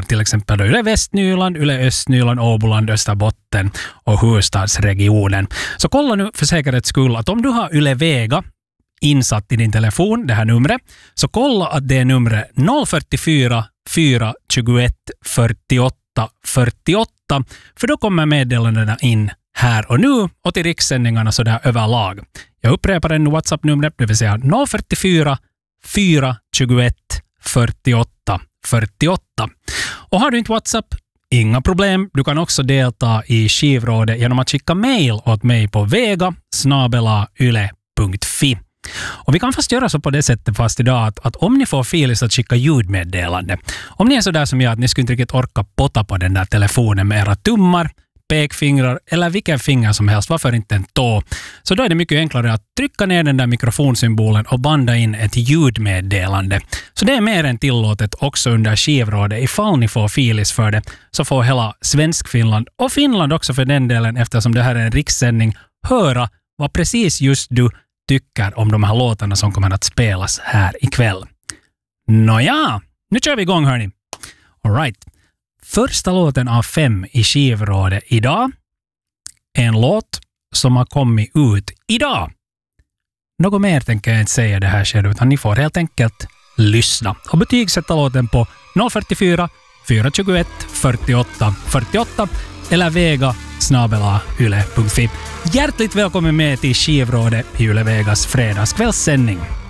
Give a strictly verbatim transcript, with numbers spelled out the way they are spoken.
till exempel Yle Västnyland, Yle Östnyland, Åboland, Österbotten och huvudstadsregionen. Så kolla nu för säkerhets skull att om du har Yle Vega insatt i din telefon, det här numret, så kolla att det är numret noll fyrtiofyra fyra tjugoett fyrtioåtta fyrtioåtta, för då kommer meddelandena in här och nu och till rikssändningarna så där överlag. Jag upprepar en WhatsApp-numret, det vill säga noll fyrtiofyra fyra tjugoett fyrtioåtta fyrtioåtta. Och har du inte WhatsApp, inga problem. Du kan också delta i skivrådet genom att skicka mejl åt mig på vega snabel-a yle punkt fi. Och vi kan fast göra så på det sättet fast idag att, att om ni får Filis att skicka ljudmeddelande, om ni är så där som jag att ni skulle inte riktigt orka potta på den där telefonen med era tummar, pekfingrar eller vilken finger som helst, varför inte en tå, så då är det mycket enklare att trycka ner den där mikrofonsymbolen och banda in ett ljudmeddelande. Så det är mer än tillåtet också under skivrådet. Ifall ni får Filis för det så får hela Svensk-Finland och Finland också för den delen, eftersom det här är en rikssändning, höra vad precis just du tycker om de här låtarna som kommer att spelas här ikväll. Nåja, nu kör vi igång hörni. All right. Första låten av fem i skivrådet idag är en låt som har kommit ut idag. Något mer tänker jag inte säga det här skedet, utan ni får helt enkelt lyssna och betygsätta låten på noll fyrtiofyra fyra tjugoett fyrtioåtta fyrtioåtta eller vega snabel-a yle punkt fi. Hjärtligt välkommen med till skivrådet i Yle Vegas fredagskvällssändning.